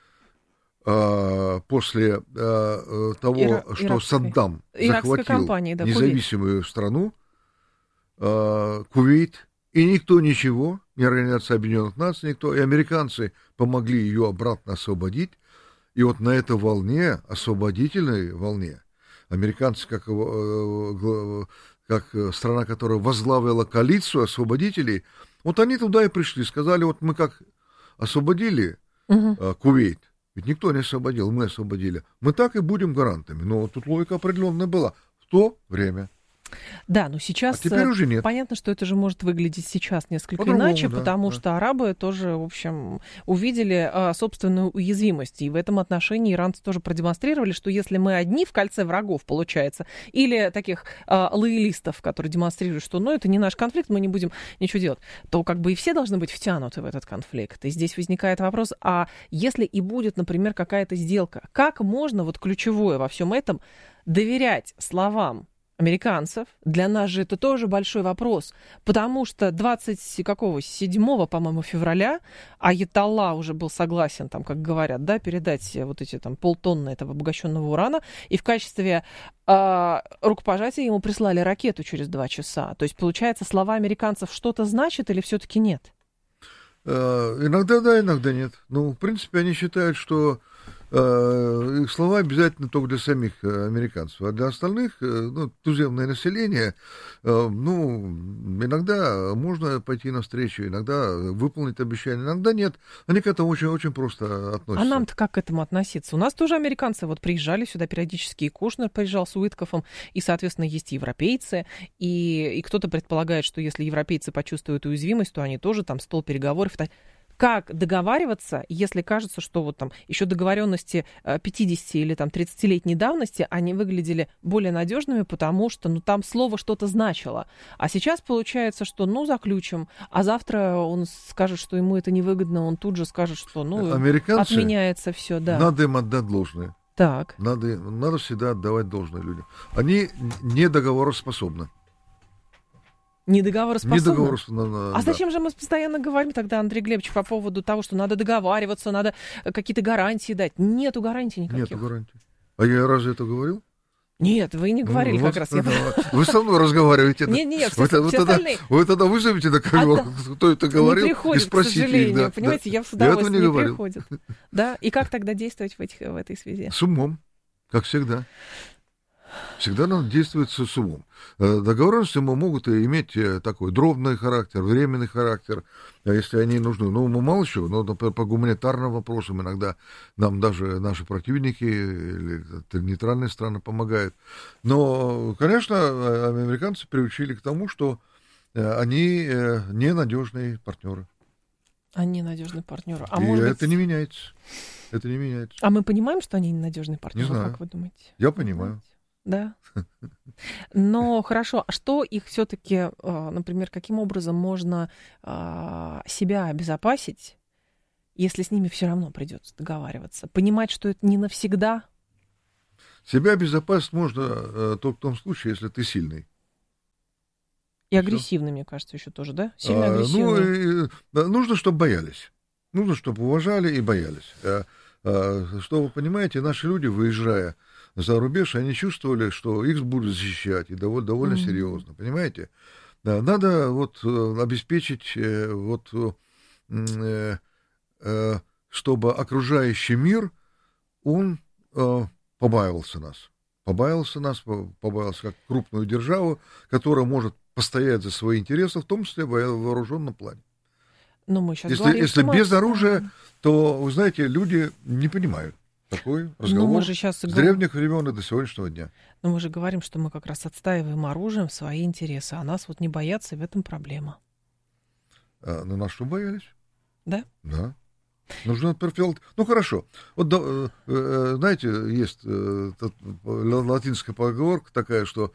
после того, что Саддам захватил независимую страну, Кувейт, и никто ничего, ни Организация Объединенных Наций, никто, и американцы помогли ее обратно освободить. И вот на этой волне, освободительной волне, американцы, как страна, которая возглавила коалицию освободителей, вот они туда и пришли, сказали, вот мы как освободили Кувейт, ведь никто не освободил, мы освободили. Мы так и будем гарантами. Но тут логика определенная была в то время. Да, но сейчас теперь уже нет. Понятно, что это же может выглядеть сейчас несколько иначе, потому что арабы тоже, в общем, увидели собственную уязвимость. И в этом отношении иранцы тоже продемонстрировали, что если мы одни в кольце врагов, получается, или таких лоялистов, которые демонстрируют, что это не наш конфликт, мы не будем ничего делать, то как бы и все должны быть втянуты в этот конфликт. И здесь возникает вопрос, а если и будет, например, какая-то сделка, как можно, ключевое во всем этом, доверять словам американцев? Для нас же это тоже большой вопрос, потому что 27, по-моему, февраля Аятолла уже был согласен, как говорят, передать эти полтонны этого обогащенного урана, и в качестве рукопожатия ему прислали ракету через 2 часа. То есть, получается, слова американцев что-то значат или все-таки нет? Иногда да, иногда нет. В принципе, они считают, что их слова обязательно только для самих американцев, а для остальных, туземное население, иногда можно пойти навстречу, иногда выполнить обещание, иногда нет. Они к этому очень-очень просто относятся. А нам-то как к этому относиться? У нас тоже американцы приезжали сюда периодически, и Кушнер приезжал с Уиткофом, и, соответственно, есть европейцы, и кто-то предполагает, что если европейцы почувствуют уязвимость, то они тоже стол переговоров. Как договариваться, если кажется, что еще договоренности 50 или 30-летней давности, они выглядели более надежными, потому что там слово что-то значило. А сейчас получается, что заключим, а завтра он скажет, что ему это невыгодно, он тут же скажет, что отменяется все. Да. Надо им отдать должное. Так. Надо всегда отдавать должное людям. Они не договороспособны. Недоговороспособны? Зачем же мы постоянно говорим тогда, Андрей Глебович, по поводу того, что надо договариваться, надо какие-то гарантии дать? Нету гарантий никаких. Нету гарантий. А я разве это говорил? Нет, вы не говорили как раз. Вы со мной разговариваете. Нет, все остальные. Вы тогда вызовите на ковер, кто это говорил, и спросите их. Понимаете, я с удовольствием не приходит. Да, и как тогда действовать в этой связи? С умом, как всегда. Всегда надо действовать с умом. Договоренности могут иметь такой дробный характер, временный характер, если они нужны. Мало чего, например, по гуманитарным вопросам иногда нам даже наши противники или нейтральные страны помогают. Но, конечно, американцы приучили к тому, что они ненадежные партнеры. Они ненадежные партнеры. Это не меняется. Это не меняется. А мы понимаем, что они ненадежные партнеры, не знаю. как вы думаете? Я понимаю. Да. Но хорошо, а что их все-таки, например, каким образом можно себя обезопасить, если с ними все равно придется договариваться? Понимать, что это не навсегда? Себя обезопасить можно только в том случае, если ты сильный. И агрессивный, мне кажется, еще тоже, да? Сильно агрессивный. Нужно, чтобы боялись. Нужно, чтобы уважали и боялись. Что вы понимаете, наши люди, выезжая за рубеж, они чувствовали, что их будут защищать, и довольно серьезно, понимаете? Надо обеспечить, чтобы окружающий мир, он побаивался нас, как крупную державу, которая может постоять за свои интересы, в том числе в вооруженном плане. Но мы сейчас если без оружия, то, вы знаете, люди не понимают такой разговор с древних времен и до сегодняшнего дня. Но мы же говорим, что мы как раз отстаиваем оружием свои интересы, а нас не боятся, и в этом проблема. Но нас что, боялись? Да? Да. Нужно Ну, хорошо. Знаете, есть латинская поговорка такая, что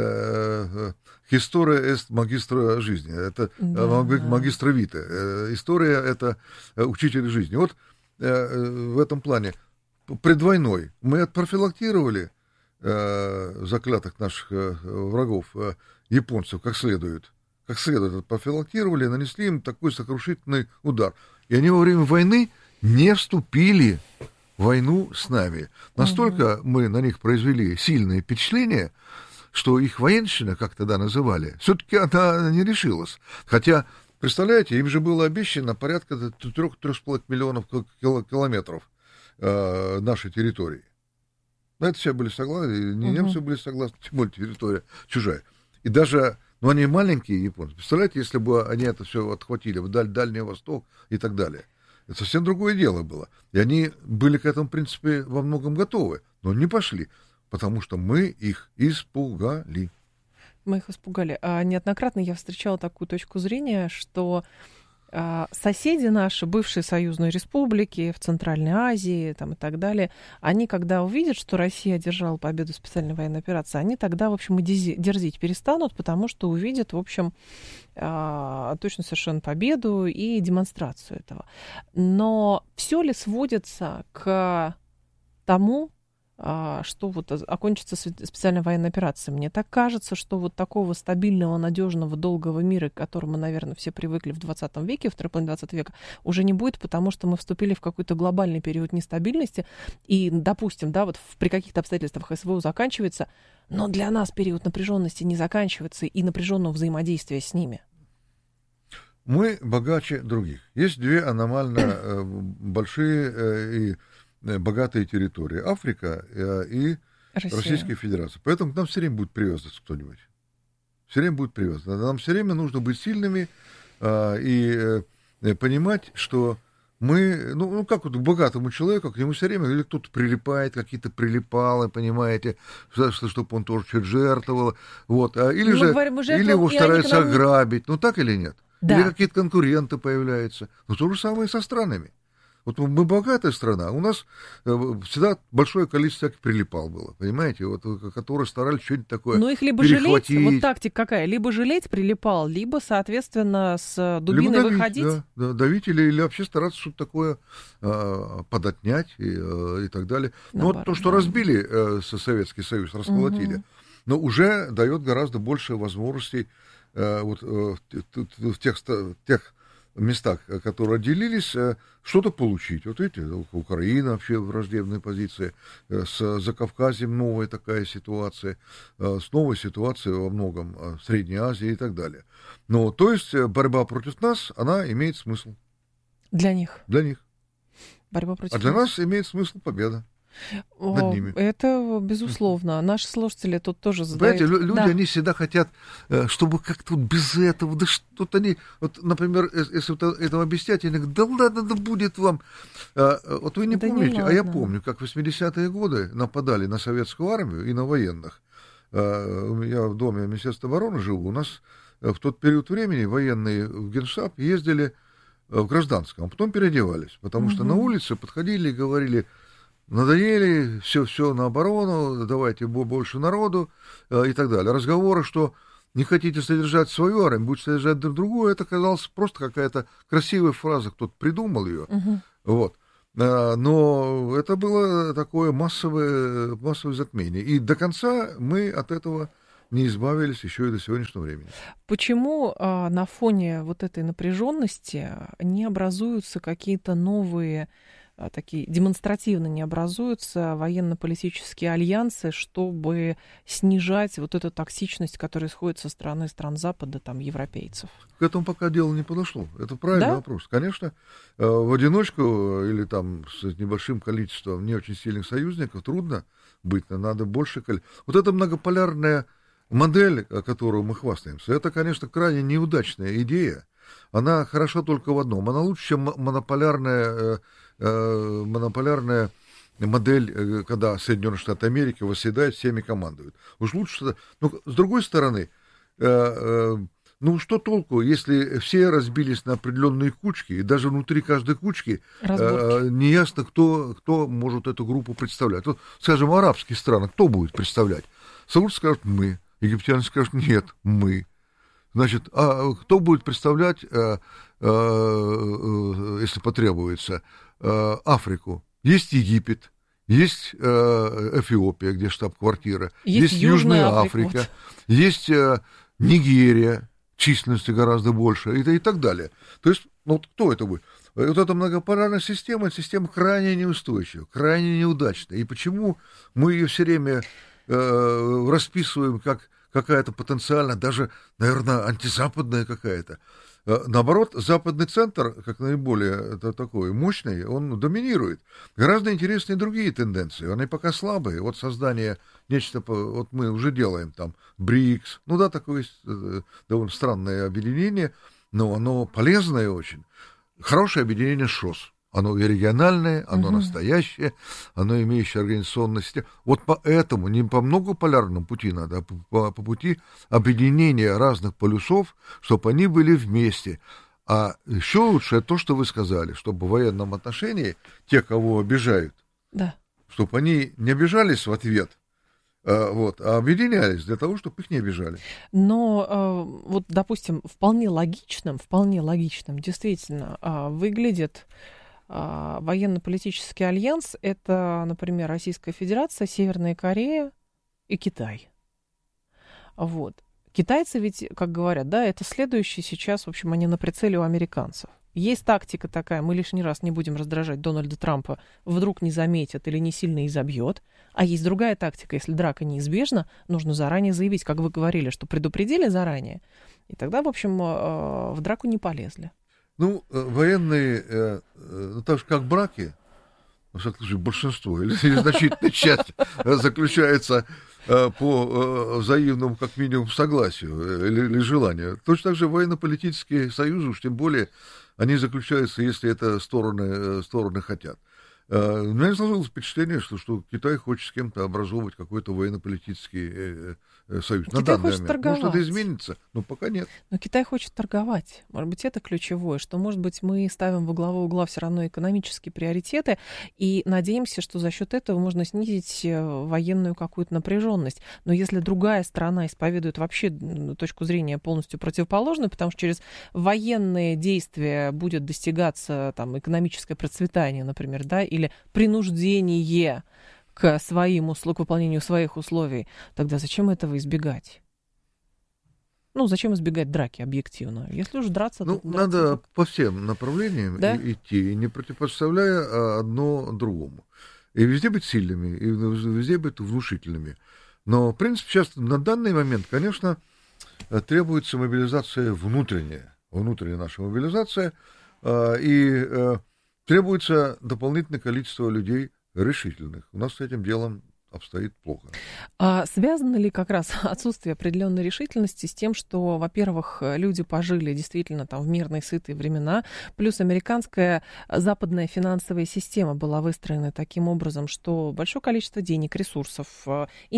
«Historia est магистра жизни». Это магистра вита. История — это учитель жизни. Вот в этом плане предвойной мы отпрофилактировали заклятых наших врагов, японцев, как следует отпрофилактировали, нанесли им такой сокрушительный удар. И они во время войны не вступили в войну с нами. Настолько мы на них произвели сильное впечатление, что их военщина, как тогда называли, все-таки она не решилась. Хотя, представляете, им же было обещано порядка 3,5 миллионов километров нашей территории. На это все были согласны, немцы были согласны, тем более территория чужая. И даже, они маленькие японцы. Представляете, если бы они это все отхватили, вдаль Дальний Восток и так далее. Это совсем другое дело было. И они были к этому, в принципе, во многом готовы, но не пошли, потому что мы их испугали. Мы их испугали. Неоднократно я встречала такую точку зрения, что соседи наши, бывшие союзные республики в Центральной Азии и так далее, они, когда увидят, что Россия одержала победу в специальной военной операции, они тогда, в общем, и дерзить перестанут, потому что увидят, в общем, точно совершенно победу и демонстрацию этого. Но все ли сводится к тому, что окончится специальная военная операция? Мне так кажется, что такого стабильного, надежного, долгого мира, к которому, наверное, все привыкли в 20 веке, второй половине 20 века, уже не будет, потому что мы вступили в какой-то глобальный период нестабильности, и, допустим, при каких-то обстоятельствах СВО заканчивается, но для нас период напряженности не заканчивается и напряженного взаимодействия с ними. Мы богаче других. Есть две аномально большие и богатые территории. Африка и Российская Федерация. Поэтому к нам все время будет привязываться кто-нибудь. Все время будет привязываться. Нам все время нужно быть сильными и понимать, что мы, как к богатому человеку, к нему все время или кто-то прилипает, какие-то прилипалы, понимаете, чтобы он тоже что-то жертвовал. Или его стараются ограбить. Так или нет? Да. Или какие-то конкуренты появляются. То же самое и со странами. Мы богатая страна, у нас всегда большое количество всяких прилипал было, понимаете, которые старались что-нибудь такое их либо перехватить. Жалеть, тактика какая, либо жалеть прилипал, либо, соответственно, с дубиной выходить. Давить или вообще стараться что-то такое подотнять и так далее. Наоборот, то, что разбили Советский Союз, расколотили, но уже дает гораздо больше возможностей в тех местах, которые отделились, что-то получить. Видите, Украина вообще в враждебной позиции, с Закавказьем новая такая ситуация, с новой ситуацией во многом в Средней Азии и так далее. То есть борьба против нас, она имеет смысл. Для них. Для них. Борьба против для нас имеет смысл победа. Над ними. Это безусловно. Наши слушатели тут тоже задают. Понимаете, люди, они всегда хотят, чтобы как-то без этого, да что-то они... например, если этого объяснять, они говорят, да ладно, да будет вам. Вы не помните, я помню, как в 80-е годы нападали на советскую армию и на военных. Я в доме Министерства обороны живу. У нас в тот период времени военные в Генштаб ездили в гражданском, а потом переодевались, потому что на улице подходили и говорили: надоели, все на оборону, давайте больше народу и так далее. Разговоры, что не хотите содержать свою армию, будете содержать другую, это казалось просто какая-то красивая фраза, кто-то придумал ее. Вот. Но это было такое массовое затмение. И до конца мы от этого не избавились еще и до сегодняшнего времени. Почему на фоне вот этой напряженности не образуются какие-то новые, такие демонстративно не образуются военно-политические альянсы, чтобы снижать вот эту токсичность, которая исходит со стороны стран Запада, там, европейцев? К этому пока дело не подошло. Это правильный вопрос. Конечно, в одиночку или там с небольшим количеством не очень сильных союзников трудно быть, надо больше количество. Вот эта многополярная модель, которую мы хвастаемся, это, конечно, крайне неудачная идея. Она хороша только в одном. Она лучше, чем монополярная модель, когда Соединенные Штаты Америки восседают, всеми командуют. Уж лучше... Но, с другой стороны, что толку, если все разбились на определенные кучки, и даже внутри каждой кучки неясно, кто может эту группу представлять. Вот, скажем, арабские страны, кто будет представлять? Саудовцы скажут «мы», египтяне скажут «нет, мы». Значит, а кто будет представлять, если потребуется, Африку? Есть Египет, есть Эфиопия, где штаб-квартира, есть Южная Африка, есть Нигерия, численностью гораздо больше, и так далее. То есть, кто это будет? Вот эта многополярная система крайне неустойчивая, крайне неудачная. И почему мы ее все время расписываем как какая-то потенциально, даже, наверное, антизападная какая-то. Наоборот, западный центр, как наиболее такой мощный, он доминирует. Гораздо интереснее другие тенденции. Они пока слабые. Вот создание нечто, вот мы уже делаем там БРИКС. Такое довольно странное объединение, но оно полезное очень. Хорошее объединение ШОС. Оно и региональное, оно настоящее, оно имеющее организационную систему. Вот поэтому не по многополярному пути надо, а по пути объединения разных полюсов, чтобы они были вместе. А еще лучше то, что вы сказали, чтобы в военном отношении те, кого обижают, чтобы они не обижались в ответ, а объединялись для того, чтобы их не обижали. Но, допустим, вполне логичным действительно выглядит военно-политический альянс. Это, например, Российская Федерация, Северная Корея и Китай. Китайцы ведь, как говорят, это следующие сейчас, в общем, они на прицеле у американцев. Есть тактика такая, мы лишний раз не будем раздражать Дональда Трампа, вдруг не заметят или не сильно изобьет. А есть другая тактика, если драка неизбежна, нужно заранее заявить, как вы говорили, что предупредили заранее, и тогда, в общем, в драку не полезли. Военные, так же как браки, во всяком случае, большинство или значительная часть заключается по взаимному, как минимум, согласию или желанию. Точно так же военно-политические союзы, уж тем более, они заключаются, если это стороны хотят. У меня сложилось впечатление, что Китай хочет с кем-то образовывать какой-то военно-политический союз. Китай на данный хочет момент. торговать. Может, это изменится, но пока нет. Но Китай хочет торговать. Может быть, это ключевое, что, может быть, мы ставим во главу угла все равно экономические приоритеты и надеемся, что за счет этого можно снизить военную какую-то напряженность. Но если другая сторона исповедует вообще точку зрения полностью противоположную, потому что через военные действия будет достигаться там экономическое процветание, например, или принуждение к выполнению своих условий, тогда зачем этого избегать? Зачем избегать драки объективно? Если уж драться... надо по всем направлениям идти, не противопоставляя одно другому. И везде быть сильными, и везде быть внушительными. Но, в принципе, сейчас на данный момент, конечно, требуется мобилизация внутренняя наша мобилизация, и требуется дополнительное количество людей решительных. У нас с этим делом обстоит плохо. А связано ли как раз отсутствие определенной решительности с тем, что, во-первых, люди пожили действительно там в мирные, сытые времена, плюс американская западная финансовая система была выстроена таким образом, что большое количество денег, ресурсов,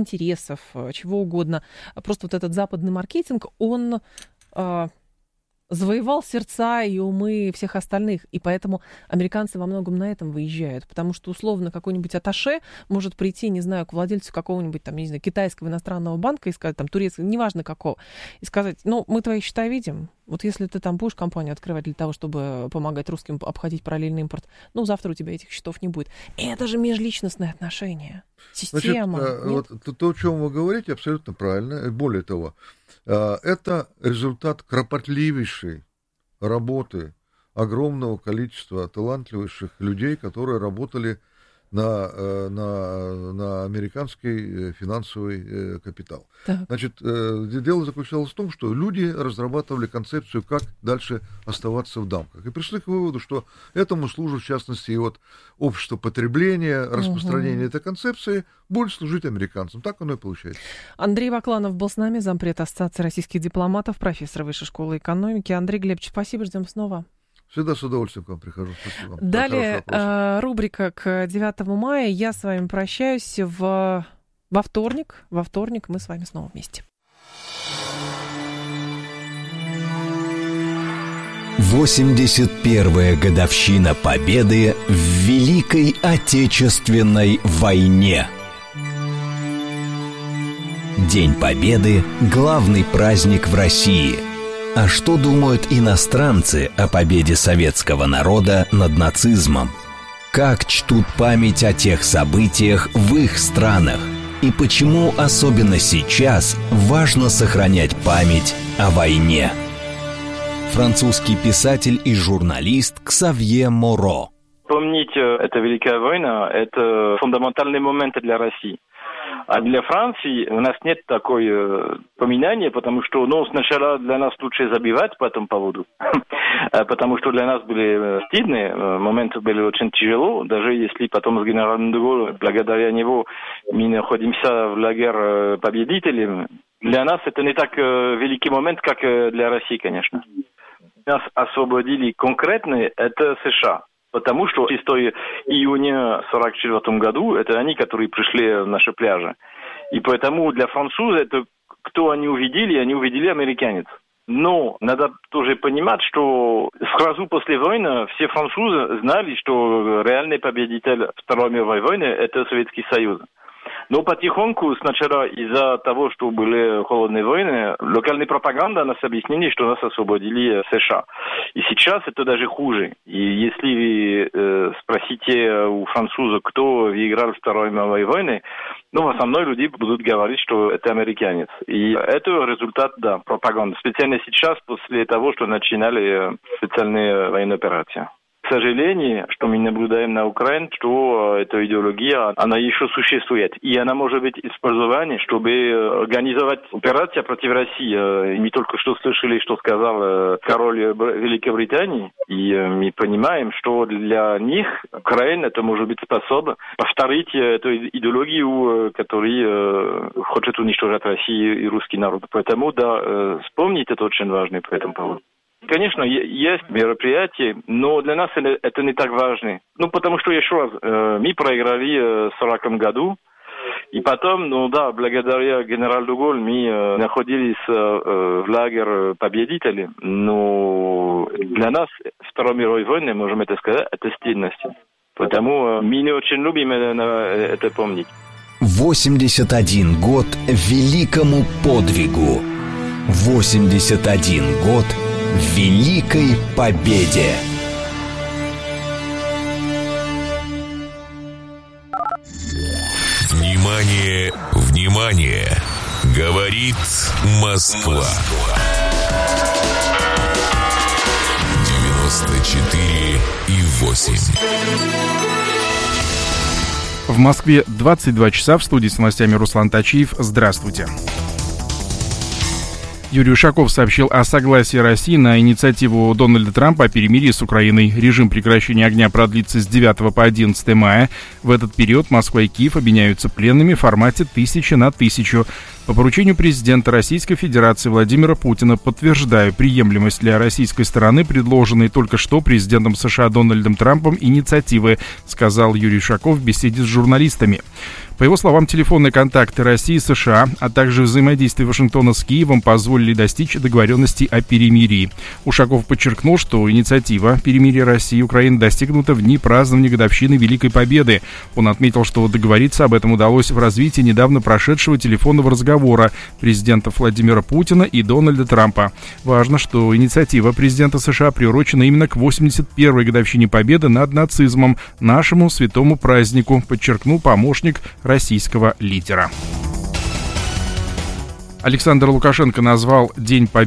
интересов, чего угодно, просто вот этот западный маркетинг, он завоевал сердца и умы всех остальных, и поэтому американцы во многом на этом выезжают, потому что условно какой-нибудь атташе может прийти, не знаю, к владельцу какого-нибудь там, не знаю, китайского иностранного банка и сказать, там, турецкого, неважно какого, и сказать, ну, мы твои счета видим, вот если ты там будешь компанию открывать для того, чтобы помогать русским обходить параллельный импорт, ну, завтра у тебя этих счетов не будет. И это же межличностные отношения, система. Значит, вот то, о чем вы говорите, абсолютно правильно. Более того, это результат кропотливейшей работы огромного количества талантливейших людей, которые работали на американский финансовый капитал. Так. Значит, дело заключалось в том, что люди разрабатывали концепцию, как дальше оставаться в дамках. И пришли к выводу, что этому служит, в частности, и вот общество потребления, распространение этой концепции будет служить американцам. Так оно и получается. Андрей Вакланов был с нами, зампред Ассоциации российских дипломатов, профессор Высшей школы экономики. Андрей Глебович, спасибо, ждем снова. Всегда с удовольствием к вам прихожу. Спасибо. Далее рубрика к 9 мая. Я с вами прощаюсь во вторник. Во вторник мы с вами снова вместе. 81-я годовщина Победы в Великой Отечественной войне. День Победы – главный праздник в России. А что думают иностранцы о победе советского народа над нацизмом? Как чтут память о тех событиях в их странах? И почему особенно сейчас важно сохранять память о войне? Французский писатель и журналист Ксавье Моро. Помнить, это Великая война, это фундаментальный момент для России. А для Франции у нас нет такой поминания, потому что, сначала для нас лучше забивать по этому поводу, потому что для нас были стыдные моменты, были очень тяжело, даже если потом с генералом де Голлем, благодаря него, мы находимся в лагере победителей, для нас это не так великий момент, как для России, конечно. Нас освободили конкретно, это США. Потому что 6 июня 1944 году это они, которые пришли в наши пляжи. И поэтому для французов это кто они увидели американец. Но надо тоже понимать, что сразу после войны все французы знали, что реальный победитель Второй мировой войны это Советский Союз. Но потихоньку, сначала из-за того, что были холодные войны, локальная пропаганда нас объяснили, что нас освободили США. И сейчас это даже хуже. И если вы спросите у французов, кто выиграл Второй мировой войны, основные люди будут говорить, что это американец. И это результат, пропаганды. Специально сейчас, после того, что начинали специальные военные операции. К сожалению, что мы наблюдаем на Украине, что эта идеология, она еще существует. И она может быть использована, чтобы организовать операцию против России. И мы только что слышали, что сказал король Великобритании. И мы понимаем, что для них Украина это может быть способна повторить эту идеологию, которая хочет уничтожать Россию и русский народ. Поэтому, вспомнить это очень важно по этому поводу. Конечно, есть мероприятия, но для нас это не так важно. Потому что, еще раз, мы проиграли в 1940 году, и потом, благодаря генералу де Голлю мы находились в лагере победителей, но для нас Второй мировой войны, можем это сказать, это стыдность. Потому мы не очень любим это помнить. 81 год великому подвигу. 81 год Великой Победе! Внимание, внимание! Говорит Москва. 94,8. В Москве 22 часа. В студии с новостями Руслан Тачиев. Здравствуйте. Юрий Ушаков сообщил о согласии России на инициативу Дональда Трампа о перемирии с Украиной. Режим прекращения огня продлится с 9 по 11 мая. В этот период Москва и Киев обменяются пленными в формате 1000 на 1000. По поручению президента Российской Федерации Владимира Путина подтверждаю приемлемость для российской стороны предложенной только что президентом США Дональдом Трампом инициативы, сказал Юрий Ушаков в беседе с журналистами. По его словам, телефонные контакты России и США, а также взаимодействие Вашингтона с Киевом позволили достичь договоренности о перемирии. Ушаков подчеркнул, что инициатива перемирия России и Украины достигнута в дни празднования годовщины Великой Победы. Он отметил, что договориться об этом удалось в развитии недавно прошедшего телефонного разговора президентов Владимира Путина и Дональда Трампа. Важно, что инициатива президента США приурочена именно к 81-й годовщине Победы над нацизмом, нашему святому празднику, подчеркнул помощник российского лидера. Александр Лукашенко назвал День Победы